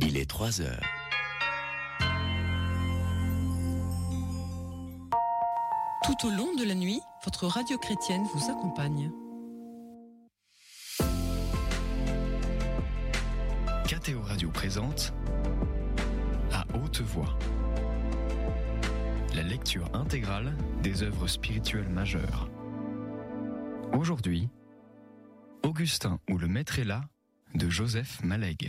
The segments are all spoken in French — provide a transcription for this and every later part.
Il est 3 heures. Tout au long de la nuit, votre radio chrétienne vous accompagne. KTO Radio présente À haute voix la lecture intégrale des œuvres spirituelles majeures. Aujourd'hui, Augustin ou le Maître est là de Joseph Malegue.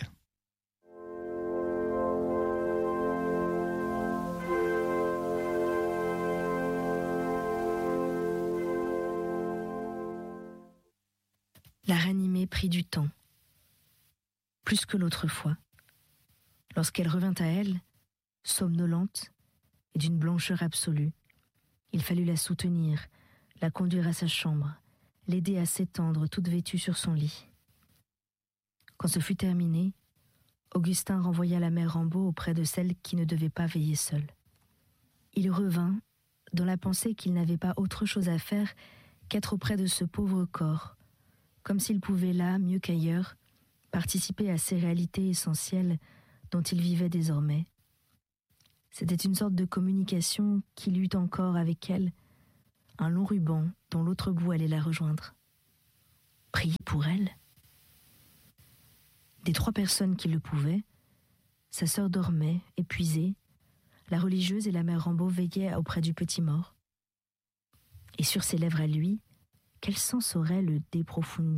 La ranimer prit du temps, plus que l'autre fois. Lorsqu'elle revint à elle, somnolente et d'une blancheur absolue, il fallut la soutenir, la conduire à sa chambre, l'aider à s'étendre toute vêtue sur son lit. Quand ce fut terminé, Augustin renvoya la mère Rambaud auprès de celle qui ne devait pas veiller seule. Il revint dans la pensée qu'il n'avait pas autre chose à faire qu'être auprès de ce pauvre corps, comme s'il pouvait là, mieux qu'ailleurs, participer à ces réalités essentielles dont il vivait désormais. C'était une sorte de communication qu'il eut encore avec elle, un long ruban dont l'autre bout allait la rejoindre. Prier pour elle ? Des 3 personnes qui le pouvaient, sa sœur dormait, épuisée, la religieuse et la mère Rambaud veillaient auprès du petit mort. Et sur ses lèvres à lui, quel sens aurait le De Profundis ?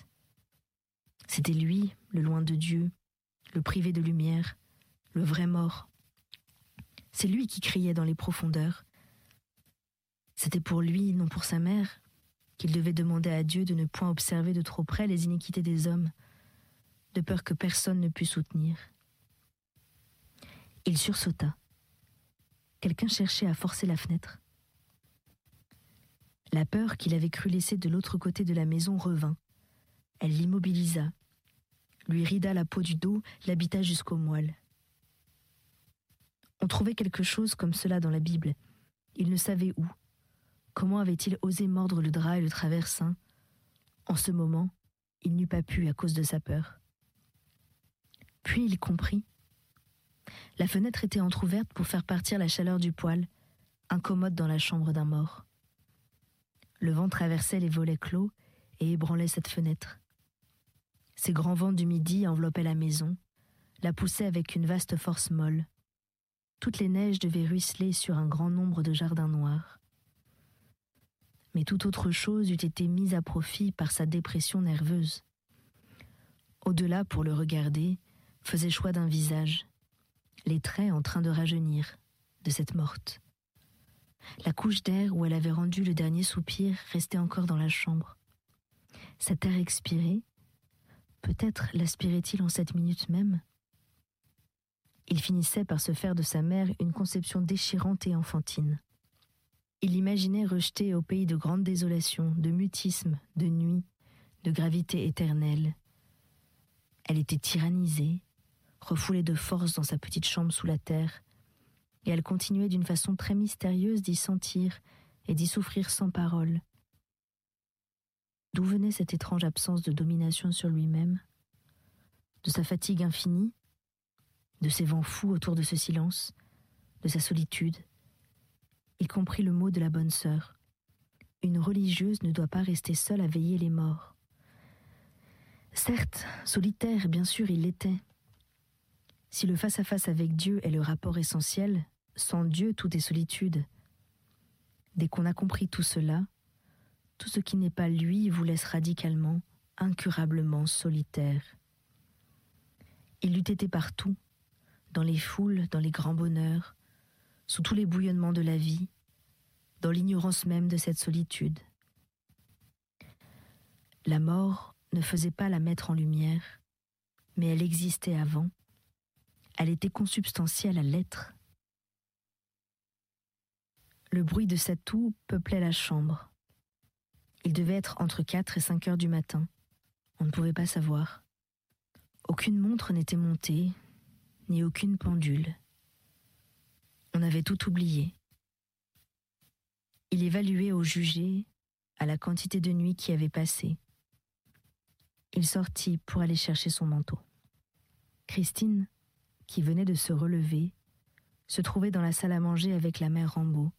C'était lui, le loin de Dieu, le privé de lumière, le vrai mort. C'est lui qui criait dans les profondeurs. C'était pour lui, non pour sa mère, qu'il devait demander à Dieu de ne point observer de trop près les iniquités des hommes, de peur que personne ne pût soutenir. Il sursauta. Quelqu'un cherchait à forcer la fenêtre. La peur qu'il avait cru laisser de l'autre côté de la maison revint. Elle l'immobilisa, lui rida la peau du dos, l'habita jusqu'aux moelles. On trouvait quelque chose comme cela dans la Bible. Il ne savait où. Comment avait-il osé mordre le drap et le traversin ? En ce moment, il n'eût pas pu à cause de sa peur. Puis il comprit. La fenêtre était entr'ouverte pour faire partir la chaleur du poêle, incommode dans la chambre d'un mort. Le vent traversait les volets clos et ébranlait cette fenêtre. Ces grands vents du midi enveloppaient la maison, la poussaient avec une vaste force molle. Toutes les neiges devaient ruisseler sur un grand nombre de jardins noirs. Mais toute autre chose eût été mise à profit par sa dépression nerveuse. Au-delà, pour le regarder, faisait choix d'un visage, les traits en train de rajeunir, de cette morte. La couche d'air où elle avait rendu le dernier soupir restait encore dans la chambre. Cet air expiré, peut-être l'aspirait-il en cette minute même ? Il finissait par se faire de sa mère une conception déchirante et enfantine. Il l'imaginait rejetée au pays de grande désolation, de mutisme, de nuit, de gravité éternelle. Elle était tyrannisée, refoulée de force dans sa petite chambre sous la terre, et elle continuait d'une façon très mystérieuse d'y sentir et d'y souffrir sans parole. D'où venait cette étrange absence de domination sur lui-même ? De sa fatigue infinie ? De ces vents fous autour de ce silence ? De sa solitude ? Il comprit le mot de la bonne sœur. Une religieuse ne doit pas rester seule à veiller les morts. Certes, solitaire, bien sûr, il l'était. Si le face-à-face avec Dieu est le rapport essentiel, sans Dieu, tout est solitude. Dès qu'on a compris tout cela, tout ce qui n'est pas lui vous laisse radicalement, incurablement solitaire. Il l'eût été partout, dans les foules, dans les grands bonheurs, sous tous les bouillonnements de la vie, dans l'ignorance même de cette solitude. La mort ne faisait pas la mettre en lumière, mais elle existait avant. Elle était consubstantielle à l'être. Le bruit de sa toux peuplait la chambre. Il devait être entre 4 et 5 heures du matin. On ne pouvait pas savoir. Aucune montre n'était montée, ni aucune pendule. On avait tout oublié. Il évaluait au jugé à la quantité de nuit qui avait passé. Il sortit pour aller chercher son manteau. Christine, qui venait de se relever, se trouvait dans la salle à manger avec la mère Rambaud.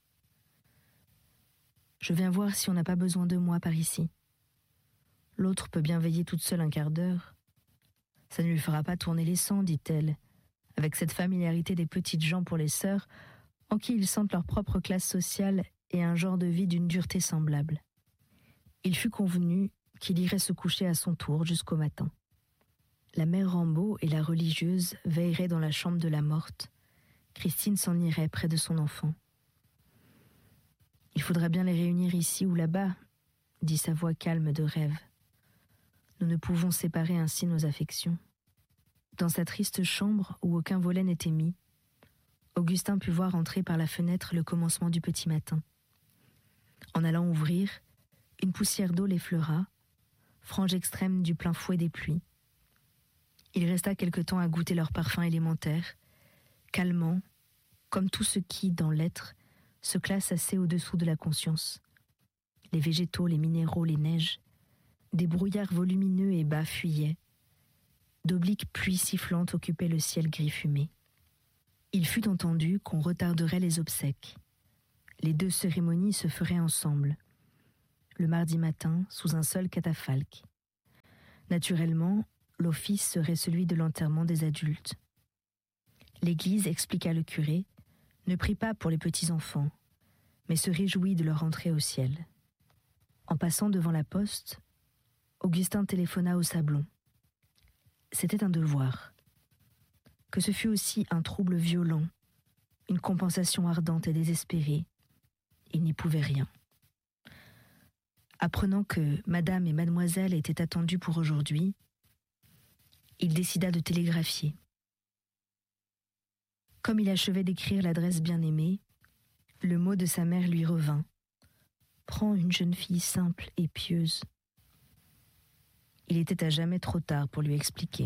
« Je viens voir si on n'a pas besoin de moi par ici. L'autre peut bien veiller toute seule un quart d'heure. Ça ne lui fera pas tourner les sangs, dit-elle, avec cette familiarité des petites gens pour les sœurs, en qui ils sentent leur propre classe sociale et un genre de vie d'une dureté semblable. Il fut convenu qu'il irait se coucher à son tour jusqu'au matin. La mère Rambaud et la religieuse veilleraient dans la chambre de la morte. Christine s'en irait près de son enfant. « Il faudra bien les réunir ici ou là-bas, » dit sa voix calme de rêve. « Nous ne pouvons séparer ainsi nos affections. » Dans sa triste chambre où aucun volet n'était mis, Augustin put voir entrer par la fenêtre le commencement du petit matin. En allant ouvrir, une poussière d'eau l'effleura, frange extrême du plein fouet des pluies. Il resta quelque temps à goûter leur parfum élémentaire, calmant, comme tout ce qui, dans l'être, se classe assez au-dessous de la conscience. Les végétaux, les minéraux, les neiges, des brouillards volumineux et bas fuyaient. D'obliques pluies sifflantes occupaient le ciel gris fumé. Il fut entendu qu'on retarderait les obsèques. Les 2 cérémonies se feraient ensemble, le mardi matin, sous un seul catafalque. Naturellement, l'office serait celui de l'enterrement des adultes. L'Église, expliqua le curé, ne prie pas pour les petits-enfants, mais se réjouit de leur entrée au ciel. En passant devant la poste, Augustin téléphona au Sablon. C'était un devoir. Que ce fût aussi un trouble violent, une compensation ardente et désespérée, il n'y pouvait rien. Apprenant que madame et mademoiselle étaient attendues pour aujourd'hui, il décida de télégraphier. Comme il achevait d'écrire l'adresse bien-aimée, le mot de sa mère lui revint. « Prends une jeune fille simple et pieuse. » Il était à jamais trop tard pour lui expliquer.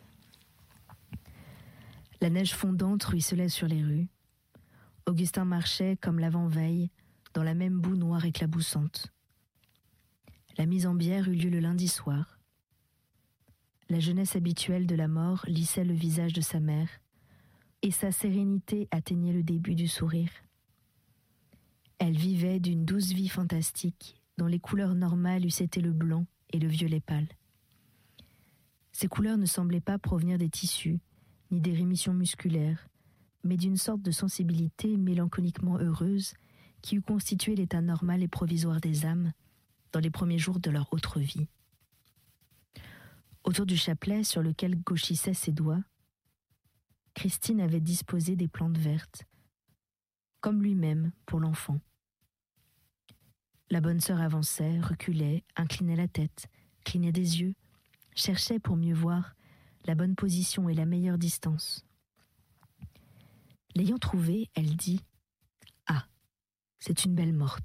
La neige fondante ruisselait sur les rues. Augustin marchait, comme l'avant-veille, dans la même boue noire éclaboussante. La mise en bière eut lieu le lundi soir. La jeunesse habituelle de la mort lissait le visage de sa mère, et sa sérénité atteignait le début du sourire. Elle vivait d'une douce vie fantastique, dont les couleurs normales eussent été le blanc et le violet pâle. Ces couleurs ne semblaient pas provenir des tissus, ni des rémissions musculaires, mais d'une sorte de sensibilité mélancoliquement heureuse qui eût constitué l'état normal et provisoire des âmes dans les premiers jours de leur autre vie. Autour du chapelet sur lequel gauchissaient ses doigts, Christine avait disposé des plantes vertes, comme lui-même pour l'enfant. La bonne sœur avançait, reculait, inclinait la tête, clignait des yeux, cherchait pour mieux voir la bonne position et la meilleure distance. L'ayant trouvée, elle dit « Ah, c'est une belle morte !»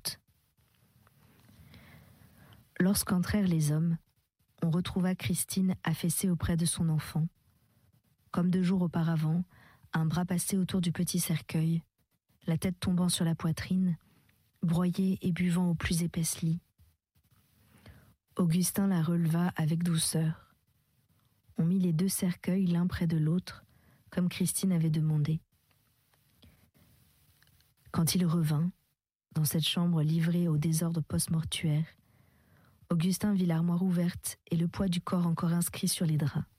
Lorsqu'entrèrent les hommes, on retrouva Christine affaissée auprès de son enfant. Comme 2 jours auparavant, un bras passé autour du petit cercueil, la tête tombant sur la poitrine, broyée et buvant aux plus épaisses lits. Augustin la releva avec douceur. On mit les 2 cercueils l'un près de l'autre, comme Christine avait demandé. Quand il revint, dans cette chambre livrée au désordre post-mortuaire, Augustin vit l'armoire ouverte et le poids du corps encore inscrit sur les draps.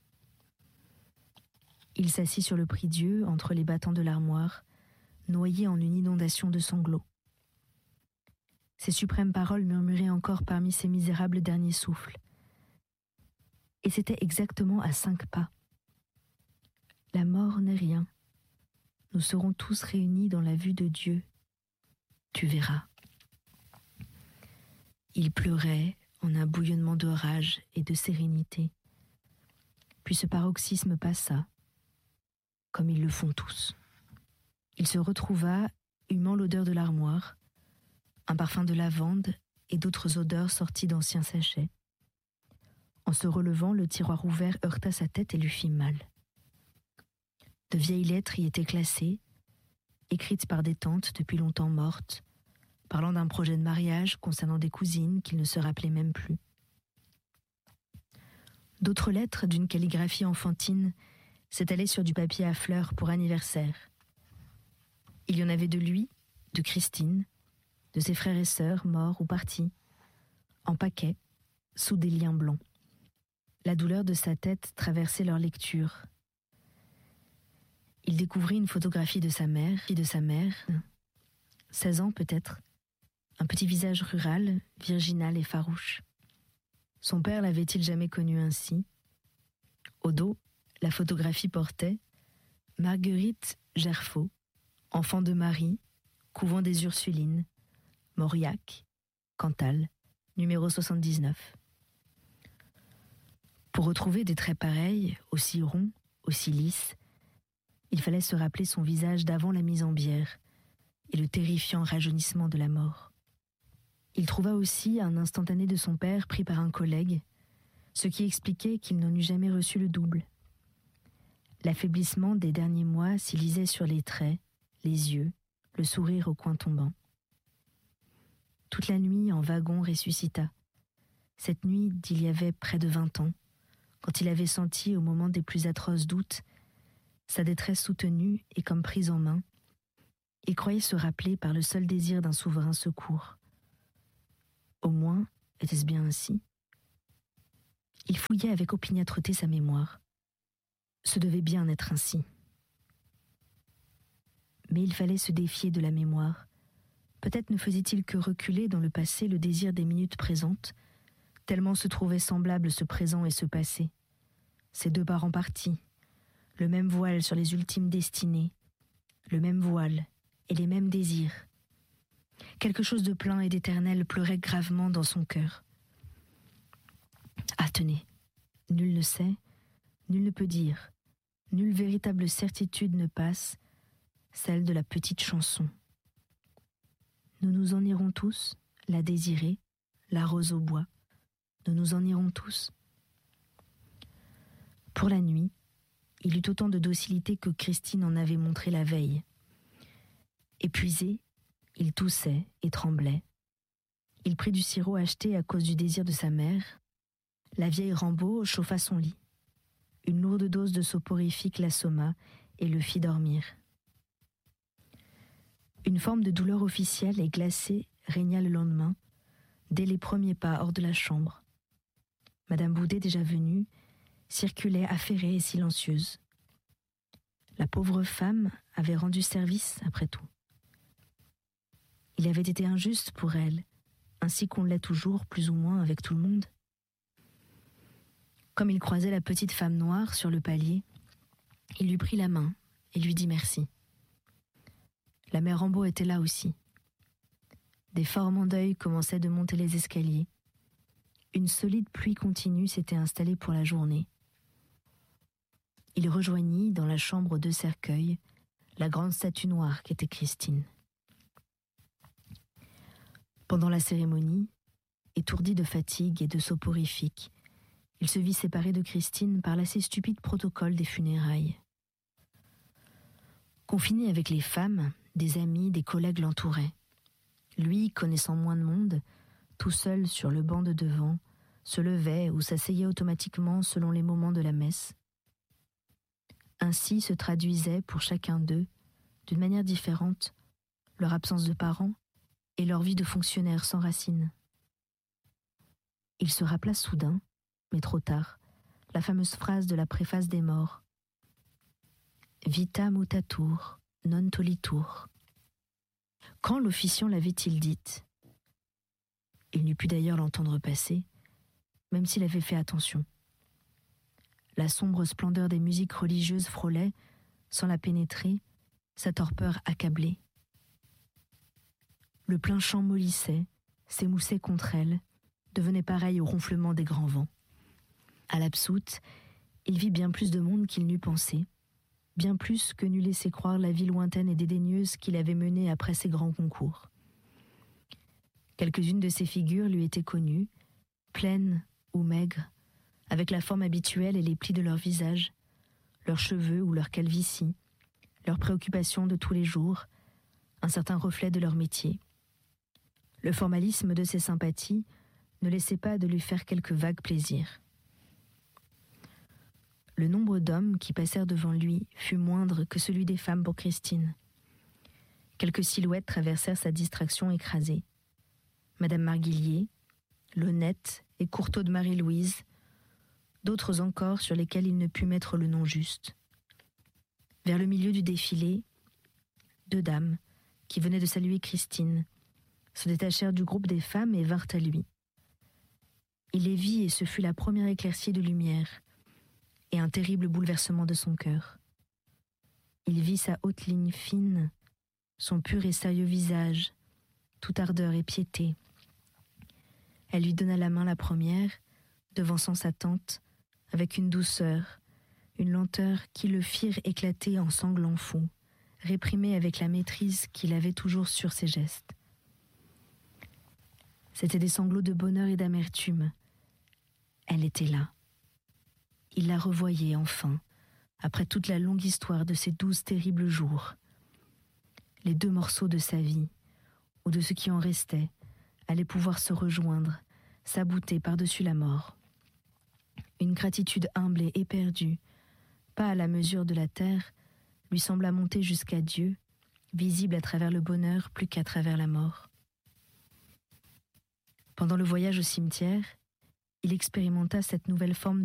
Il s'assit sur le prie-dieu entre les battants de l'armoire, noyé en une inondation de sanglots. Ces suprêmes paroles murmuraient encore parmi ses misérables derniers souffles. Et c'était exactement à 5 pas. La mort n'est rien. Nous serons tous réunis dans la vue de Dieu. Tu verras. Il pleurait en un bouillonnement de rage et de sérénité. Puis ce paroxysme passa, comme ils le font tous. Il se retrouva, humant l'odeur de l'armoire, un parfum de lavande et d'autres odeurs sorties d'anciens sachets. En se relevant, le tiroir ouvert heurta sa tête et lui fit mal. De vieilles lettres y étaient classées, écrites par des tantes depuis longtemps mortes, parlant d'un projet de mariage concernant des cousines qu'il ne se rappelait même plus. D'autres lettres d'une calligraphie enfantine s'étalait sur du papier à fleurs pour anniversaire. Il y en avait de lui, de Christine, de ses frères et sœurs morts ou partis, en paquets, sous des liens blancs. La douleur de sa tête traversait leur lecture. Il découvrit une photographie de sa mère, 16 ans peut-être, un petit visage rural, virginal et farouche. Son père l'avait-il jamais connu ainsi? Au dos, la photographie portait Marguerite Gerfaut, enfant de Marie, couvent des Ursulines, Mauriac, Cantal, numéro 79. Pour retrouver des traits pareils, aussi ronds, aussi lisses, il fallait se rappeler son visage d'avant la mise en bière et le terrifiant rajeunissement de la mort. Il trouva aussi un instantané de son père pris par un collègue, ce qui expliquait qu'il n'en eût jamais reçu le double. L'affaiblissement des derniers mois s'y lisait sur les traits, les yeux, le sourire au coin tombant. Toute la nuit, en wagon, ressuscita. Cette nuit d'il y avait près de 20 ans, quand il avait senti, au moment des plus atroces doutes, sa détresse soutenue et comme prise en main, il croyait se rappeler par le seul désir d'un souverain secours. Au moins, était-ce bien ainsi? Il fouillait avec opiniâtreté sa mémoire. Ce devait bien être ainsi. Mais il fallait se défier de la mémoire. Peut-être ne faisait-il que reculer dans le passé le désir des minutes présentes, tellement se trouvaient semblables ce présent et ce passé. Ces deux parents partis, le même voile sur les ultimes destinées, le même voile et les mêmes désirs. Quelque chose de plein et d'éternel pleurait gravement dans son cœur. Ah, tenez, nul ne sait, nul ne peut dire, nulle véritable certitude ne passe, celle de la petite chanson. Nous nous en irons tous, la désirée, la rose au bois. Nous nous en irons tous. Pour la nuit, il eut autant de docilité que Christine en avait montré la veille. Épuisé, il toussait et tremblait. Il prit du sirop acheté à cause du désir de sa mère. La vieille Rambaud chauffa son lit. Une lourde dose de soporifique l'assomma et le fit dormir. Une forme de douleur officielle et glacée régna le lendemain, dès les premiers pas hors de la chambre. Madame Boudet, déjà venue, circulait affairée et silencieuse. La pauvre femme avait rendu service, après tout. Il avait été injuste pour elle, ainsi qu'on l'est toujours, plus ou moins, avec tout le monde. Comme il croisait la petite femme noire sur le palier, il lui prit la main et lui dit merci. La mère Rambaud était là aussi. Des formants d'œil commençaient de monter les escaliers. Une solide pluie continue s'était installée pour la journée. Il rejoignit, dans la chambre de cercueil, la grande statue noire qu'était Christine. Pendant la cérémonie, étourdi de fatigue et de soporifique, il se vit séparé de Christine par l'assez stupide protocole des funérailles. Confiné avec les femmes, des amis, des collègues l'entouraient. Lui, connaissant moins de monde, tout seul sur le banc de devant, se levait ou s'asseyait automatiquement selon les moments de la messe. Ainsi se traduisait pour chacun d'eux, d'une manière différente, leur absence de parents et leur vie de fonctionnaire sans racines. Il se rappela soudain, mais trop tard, la fameuse phrase de la préface des morts. Vita mutatur, non tolitur. Quand l'officiant l'avait-il dite? Il n'eût pu d'ailleurs l'entendre passer, même s'il avait fait attention. La sombre splendeur des musiques religieuses frôlait, sans la pénétrer, sa torpeur accablée. Le plein champ mollissait, s'émoussait contre elle, devenait pareil au ronflement des grands vents. À l'absoute, il vit bien plus de monde qu'il n'eût pensé, bien plus que n'eût laissé croire la vie lointaine et dédaigneuse qu'il avait menée après ses grands concours. Quelques-unes de ces figures lui étaient connues, pleines ou maigres, avec la forme habituelle et les plis de leur visage, leurs cheveux ou leur calvitie, leurs préoccupations de tous les jours, un certain reflet de leur métier. Le formalisme de ses sympathies ne laissait pas de lui faire quelques vagues plaisirs. le nombre d'hommes qui passèrent devant lui fut moindre que celui des femmes pour Christine. Quelques silhouettes traversèrent sa distraction écrasée. Madame Marguillier, l'honnête et courteau de Marie-Louise, d'autres encore sur lesquels il ne put mettre le nom juste. Vers le milieu du défilé, 2 dames, qui venaient de saluer Christine, se détachèrent du groupe des femmes et vinrent à lui. Il les vit et ce fut la première éclaircie de lumière et un terrible bouleversement de son cœur. Il vit sa haute ligne fine, son pur et sérieux visage, tout ardeur et piété. Elle lui donna la main la première, devançant sa tante, avec une douceur, une lenteur qui le firent éclater en sanglants fous, réprimés avec la maîtrise qu'il avait toujours sur ses gestes. C'étaient des sanglots de bonheur et d'amertume. Elle était là. Il la revoyait enfin, après toute la longue histoire de ces 12 terribles jours. Les 2 morceaux de sa vie, ou de ce qui en restait, allaient pouvoir se rejoindre, s'abouter par-dessus la mort. Une gratitude humble et éperdue, pas à la mesure de la terre, lui sembla monter jusqu'à Dieu, visible à travers le bonheur plus qu'à travers la mort. Pendant le voyage au cimetière, il expérimenta cette nouvelle forme